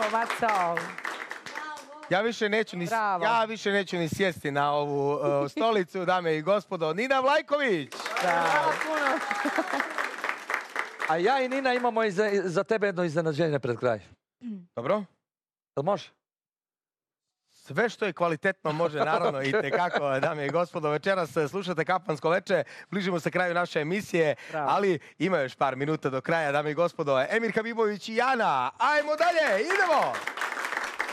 Maco. Ja više neću ni sjesti na ovu stolicu, dame i gospodo. Nina Vlajković! Hvala puno. A ja i Nina imamo za tebe jedno iznenađenje pred kraj. Dobro? Jel može? Sve što je kvalitetno može, naravno, i tekako, dame i gospodo. Večeras slušate Kafansko veče, bližimo se kraju naše emisije, ali ima još par minuta do kraja, dame i gospodo. Emir Habibović i Jana, ajmo dalje, idemo!